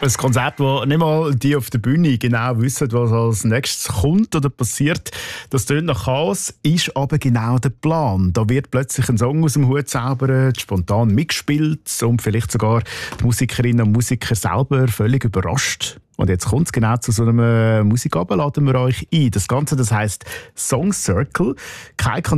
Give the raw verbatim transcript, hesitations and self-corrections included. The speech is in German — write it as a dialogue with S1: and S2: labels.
S1: Ein Konzert, wo nicht mal die auf der Bühne genau wissen, was als nächstes kommt oder passiert. Das tönt nach Chaos, ist aber genau der Plan. Da wird plötzlich ein Song aus dem Hut zaubern, spontan mitgespielt und vielleicht sogar die Musikerinnen und Musiker selber völlig überrascht. Und jetzt kommt es genau zu so einem Musikabend, laden wir euch ein. Das Ganze, das heisst Song Circle. Kein